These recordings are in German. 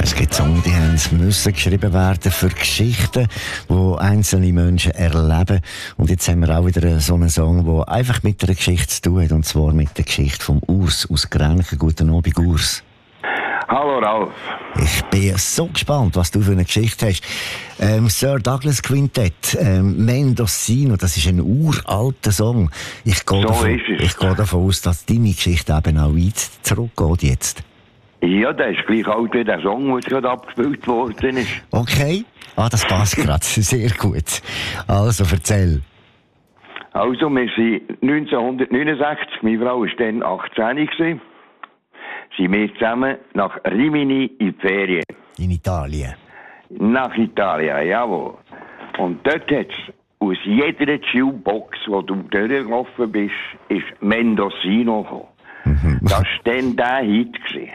Es gibt Songs, die müssen geschrieben werden für Geschichten, die einzelne Menschen erleben. Und jetzt haben wir auch wieder so einen Song, der einfach mit einer Geschichte zu tun hat. Und zwar mit der Geschichte vom Urs aus Grenchen. Guten Abend, Urs. Hallo Ralf. Ich bin so gespannt, was du für eine Geschichte hast. Sir Douglas Quintett, Mendocino, das ist ein uralter Song. Ich gehe davon aus, dass deine Geschichte eben auch weit zurückgeht jetzt. Ja, der ist gleich alt wie der Song, der gerade abgespielt worden ist. Okay, das passt gerade, sehr gut. Also, erzähl. Also, wir sind 1969, meine Frau war dann 18 gewesen, sind wir zusammen nach Rimini in die Ferien. In Italien? Nach Italien, jawohl. Und dort hat es aus jeder Jukebox, wo du durchgelaufen bist, ist Mendocino gekommen. Das war dann der Hit.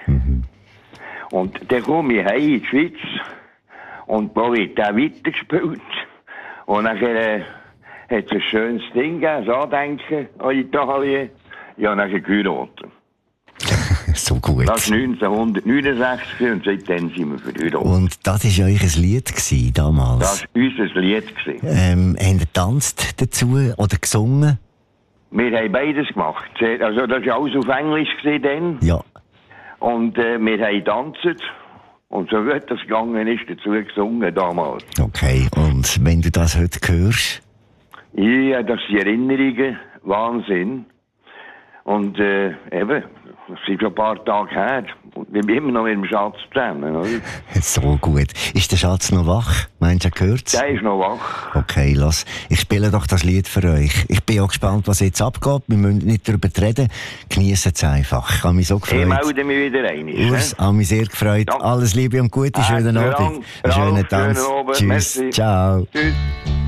Und dann komme ich heim in die Schweiz und da wird der weitergespielt. Und nachher hat es ein schönes Ding gegeben, das Andenken an Italien. Ja, nachher geheiratet. So gut. Das war 1969 und seitdem sind wir verheiratet. Und das war euch ein Lied damals? Das war unser Lied. Habt ihr getanzt dazu oder gesungen? Wir haben beides gemacht. Also das war alles auf Englisch dann. Ja. Und wir haben getanzt. Und so gut das gegangen ist, dazu gesungen damals. Okay, und wenn du das heute hörst? Ja, das sind Erinnerungen. Wahnsinn. Und eben, das sind schon ein paar Tage her. Und wir sind immer noch mit dem Schatz zusammen, oder? So gut. Ist der Schatz noch wach? Meinst du, er hört's? Der ist noch wach. Okay, lass. Ich spiele doch das Lied für euch. Ich bin auch gespannt, was jetzt abgeht. Wir müssen nicht darüber reden. Geniessen es einfach. Ich habe mich so gefreut. Ich melde mich wieder rein. Urs, habe mich sehr gefreut. Ja. Alles Liebe und Gute. Schönen Abend. Schönen Tanz. Tschüss. Ciao. Tschüss.